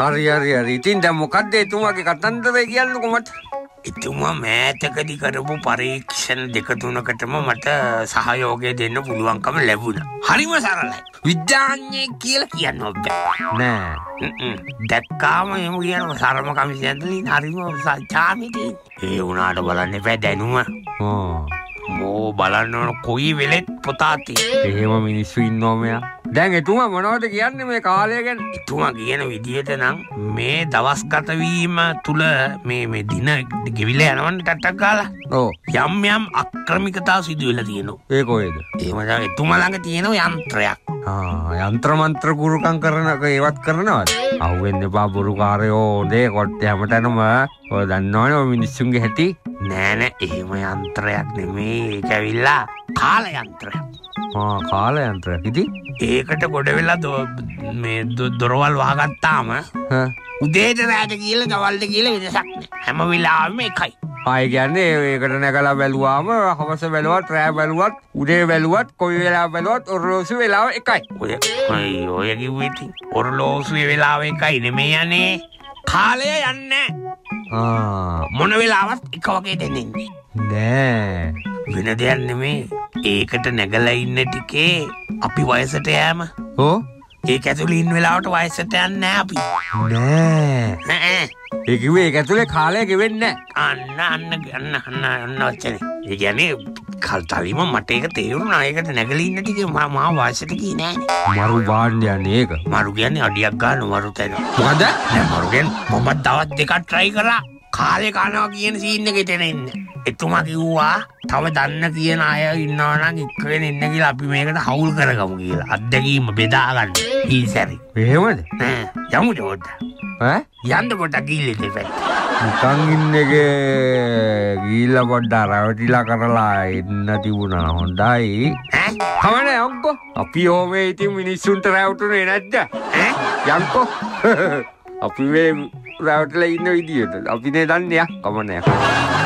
හරි. ඉතින් දැන් මොකද්ද එතුමාගේ කතන්දරේ කියන්නකෝ මට? එතුමා මෑතකදී කරපු පරීක්ෂණ 2-3කටම මට සහයෝගය දෙන්න පුළුවන්කම ලැබුණා. හරිම සරලයි. විද්‍යාඥයෙක් කියලා කියන්න බෑ. නෑ. දැක්කාම එහෙම කියන සරම කමිසියන්තලින් හරිම සාචාමිදී. ඒ වුණාට බලන්න එපා දැනුම. මෝ බලන්න ඕන කොයි වෙලෙත් පොතාති. එහෙම මිනිස්සු ඉන්නෝ මෙයා. දැන් එතුමා මොනවද කියන්නේ මේ කාලය ගැන? එතුමා කියන විදිහට නම් මේ දවස් ගත වීම තුල මේ දින ගෙවිලා යනවනේ ටට්ටක් ගාලා. ඔව්. යම් අක්‍රමිකතා සිදු වෙලා තියෙනවා. ඒ කොහෙද? එහෙම තමයි එතුමා ළඟ තියෙන යන්ත්‍රයක්. යන්ත්‍ර මන්ත්‍ර ගුරුකම් කරනක ඒවත් කරනවද? අහුවෙන්න එපා බොරුකාරයෝ. හොඳේ කොට්ටේ හැමතැනම ඔය දන්නවනේ ඔය මිනිස්සුන්ගේ හැටි. නෑ එහෙම යන්ත්‍රයක් නෙමෙයි. ඒක ඇවිල්ලා කාල යන්ත්‍රයක්. කාල යන්ත්‍රයක්. ඉතින් ඒකට ගොඩ වෙලා මේ දොරවල් වහගත්තාම උදේට රැට කියලා දවල්ට කියලා වෙනසක් නෑ. හැම වෙලාවෙම එකයි. ආයි කියන්නේ ඒකට නැගලා බැලුවාම හවස බැලුවත් රෑ බැලුවත් උදේ බැලුවත් කොයි වෙලාව බැලුවත් ඔරලෝසු වෙලාව එකයි. ඔය කිව්වේ ඉතින් ඔරලෝසුවේ වෙලාව එකයි නෙමෙයි යන්නේ. කාලය යන්නේ මොන වෙලාවත් එක වගේ දෙන්නේ නෑ. වෙන දෙයක් නෙමෙයි. ඒකට නැගලා ඉන්න ටිකේ අපි වයසට යෑම. ඒක ඇතුළේ ඉන්න වෙලාවට වයසට යන්නේ නෑ අපි. නෑ. ඒ කිව්වේ ඒක ඇතුලේ කාලය ගෙවෙන්නේ නෑ. අන්න ඔච්චරයි. ඒ කියන්නේ කල්තලිම මට ඒක තේරුණා. ඒකට නැගලා ඉන්න ටිකේ මම වයසට ගියේ නෑනේ. මරු බාන්න යන්නේ ඒක. මරු කියන්නේ අඩියක් ගන්න මරු තැන. මොකද? නෑ මරු කියන්නේ මම දවස් දෙකක් try කරා. කාලේ කනවා කියන සීන් එකට එන්නේ. එතුමා කිව්වා තව දන්න කියන අය ඉන්නවා නම් එක්කගෙන ඉන්න කියලා අපි මේකට හවුල් කරගමු කියලා. අත්දැකීම බෙදා ගන්න. ඊසරි. එහෙමද? යමුද පොඩ්ඩක්. යන්න පොඩ්ඩක් ගිහිල්ලා ඉන්න. නිකන් ඉන්න එකේ ගිහිල්ලා පොඩ්ඩක් රැවටිලා කරලා එන්න තිබුණා. හොඳයි. කමනේ යන්කෝ. අපි ඕමේ ඉතින් මිනිස්සුන්ට රැවටුනේ නැද්ද? යන්කෝ. අපි මේ රැවටලා ඉන්න විදියට අපි නේ දන්නේ කමනේ.